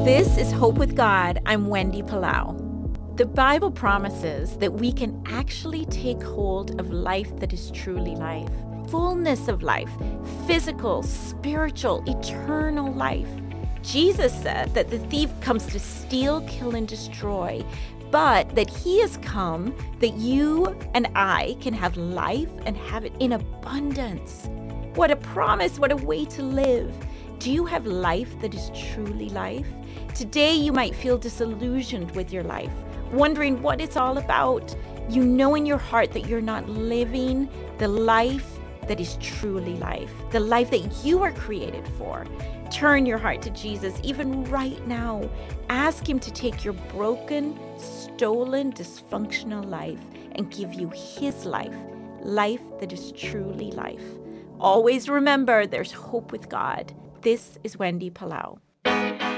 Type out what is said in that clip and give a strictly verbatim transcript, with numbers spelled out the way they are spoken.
This is Hope with God. I'm Wendy Palau. The Bible promises that we can actually take hold of life that is truly life, fullness of life, physical, spiritual, eternal life. Jesus said that the thief comes to steal, kill, and destroy, but that he has come that you and I can have life and have it in abundance. What a promise, what a way to live. Do you have life that is truly life? Today you might feel disillusioned with your life, wondering what it's all about. You know in your heart that you're not living the life that is truly life, the life that you are created for. Turn your heart to Jesus even right now. Ask him to take your broken, stolen, dysfunctional life and give you his life, life that is truly life. Always remember, there's hope with God. This is Wendy Palau.